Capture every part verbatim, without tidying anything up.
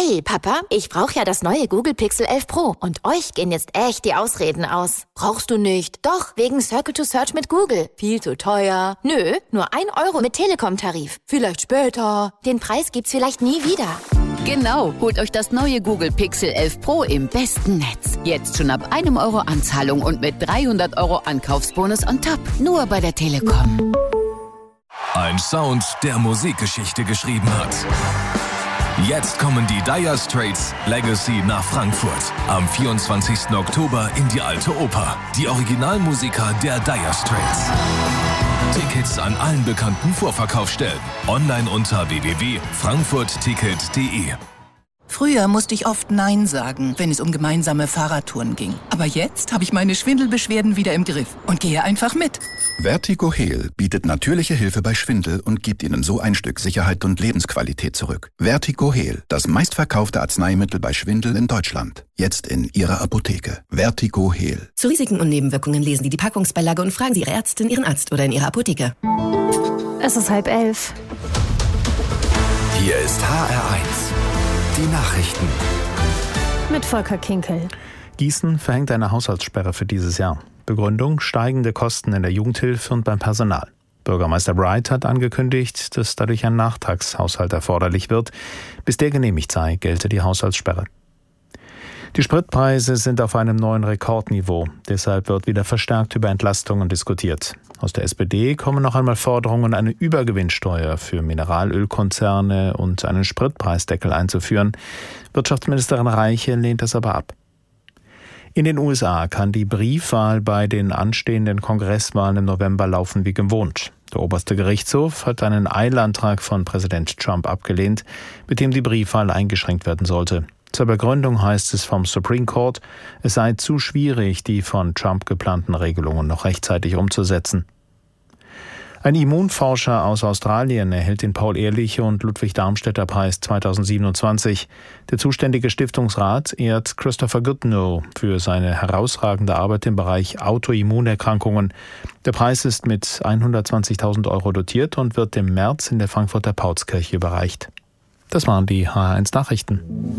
Hey, Papa, ich brauche ja das neue Google Pixel elf Pro und euch gehen jetzt echt die Ausreden aus. Brauchst du nicht? Doch, wegen Circle to Search mit Google. Viel zu teuer. Nö, nur ein Euro mit Telekom-Tarif. Vielleicht später. Den Preis gibt's vielleicht nie wieder. Genau, holt euch das neue Google Pixel elf Pro im besten Netz. Jetzt schon ab einem Euro Anzahlung und mit dreihundert Euro Ankaufsbonus on top. Nur bei der Telekom. Ein Sound, der Musikgeschichte geschrieben hat. Jetzt kommen die Dire Straits Legacy nach Frankfurt. Am vierundzwanzigsten Oktober in die Alte Oper. Die Originalmusiker der Dire Straits. Tickets an allen bekannten Vorverkaufsstellen. Online unter w w w punkt frankfurt ticket punkt d e. Früher musste ich oft Nein sagen, wenn es um gemeinsame Fahrradtouren ging. Aber jetzt habe ich meine Schwindelbeschwerden wieder im Griff und gehe einfach mit. Vertigo Heal bietet natürliche Hilfe bei Schwindel und gibt Ihnen so ein Stück Sicherheit und Lebensqualität zurück. Vertigo Heal, das meistverkaufte Arzneimittel bei Schwindel in Deutschland. Jetzt in Ihrer Apotheke. Vertigo Heal. Zu Risiken und Nebenwirkungen lesen Sie die Packungsbeilage und fragen Sie Ihre Ärztin, Ihren Arzt oder in Ihrer Apotheke. Es ist halb elf. Hier ist H R eins. Die Nachrichten. Mit Volker Kinkel. Gießen verhängt eine Haushaltssperre für dieses Jahr. Begründung: steigende Kosten in der Jugendhilfe und beim Personal. Bürgermeister Bright hat angekündigt, dass dadurch ein Nachtragshaushalt erforderlich wird. Bis der genehmigt sei, gelte die Haushaltssperre. Die Spritpreise sind auf einem neuen Rekordniveau. Deshalb wird wieder verstärkt über Entlastungen diskutiert. Aus der S P D kommen noch einmal Forderungen, eine Übergewinnsteuer für Mineralölkonzerne und einen Spritpreisdeckel einzuführen. Wirtschaftsministerin Reiche lehnt das aber ab. In den U S A kann die Briefwahl bei den anstehenden Kongresswahlen im November laufen wie gewohnt. Der oberste Gerichtshof hat einen Eilantrag von Präsident Trump abgelehnt, mit dem die Briefwahl eingeschränkt werden sollte. Zur Begründung heißt es vom Supreme Court, es sei zu schwierig, die von Trump geplanten Regelungen noch rechtzeitig umzusetzen. Ein Immunforscher aus Australien erhält den Paul-Ehrlich- und Ludwig-Darmstädter-Preis zweitausendsiebenundzwanzig. Der zuständige Stiftungsrat ehrt Christopher Goodnow für seine herausragende Arbeit im Bereich Autoimmunerkrankungen. Der Preis ist mit hundertzwanzigtausend Euro dotiert und wird im März in der Frankfurter Paulskirche überreicht. Das waren die H R eins Nachrichten.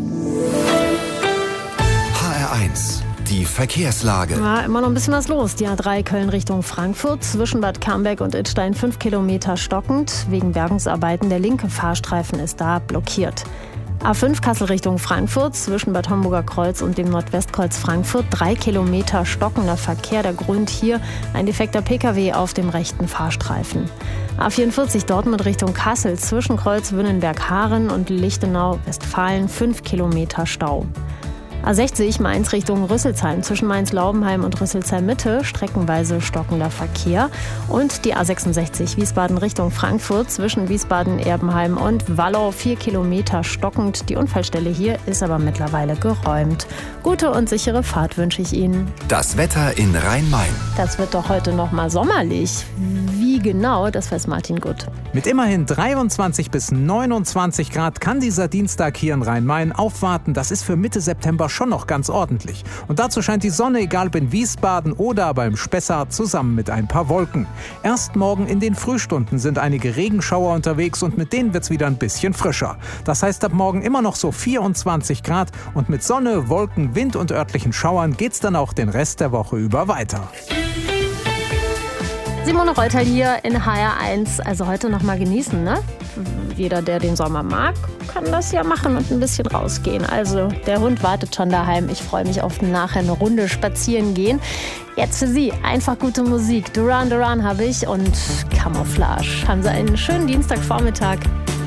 H R eins. Die Verkehrslage. Ja, immer noch ein bisschen was los. Die A drei Köln Richtung Frankfurt, zwischen Bad Camberg und Idstein fünf Kilometer stockend. Wegen Bergungsarbeiten der linke Fahrstreifen ist da blockiert. A fünf Kassel Richtung Frankfurt, zwischen Bad Homburger Kreuz und dem Nordwestkreuz Frankfurt, drei Kilometer stockender Verkehr. Der Grund hier ein defekter Pkw auf dem rechten Fahrstreifen. A vierundvierzig Dortmund Richtung Kassel, zwischen Kreuz Wünnenberg-Haaren und Lichtenau Westfalen, fünf Kilometer Stau. A sechzig Mainz Richtung Rüsselsheim, zwischen Mainz-Laubenheim und Rüsselsheim-Mitte, streckenweise stockender Verkehr. Und die A sechsundsechzig Wiesbaden Richtung Frankfurt, zwischen Wiesbaden-Erbenheim und Wallau, vier Kilometer stockend. Die Unfallstelle hier ist aber mittlerweile geräumt. Gute und sichere Fahrt wünsche ich Ihnen. Das Wetter in Rhein-Main. Das wird doch heute noch mal sommerlich. Wie genau, das weiß Martin Gutt. Mit immerhin dreiundzwanzig bis neunundzwanzig Grad kann dieser Dienstag hier in Rhein-Main aufwarten. Das ist für Mitte September schon noch ganz ordentlich. Und dazu scheint die Sonne, egal ob in Wiesbaden oder beim Spessart, zusammen mit ein paar Wolken. Erst morgen in den Frühstunden sind einige Regenschauer unterwegs und mit denen wird's wieder ein bisschen frischer. Das heißt, ab morgen immer noch so vierundzwanzig Grad und mit Sonne, Wolken, Wind und örtlichen Schauern geht's dann auch den Rest der Woche über weiter. Simone Reuter hier in H R eins. Also heute noch mal genießen, ne? Jeder, der den Sommer mag, kann das ja machen und ein bisschen rausgehen. Also der Hund wartet schon daheim. Ich freue mich auf nachher eine Runde spazieren gehen. Jetzt für Sie einfach gute Musik. Duran Duran habe ich und Camouflage. Haben Sie einen schönen Dienstagvormittag.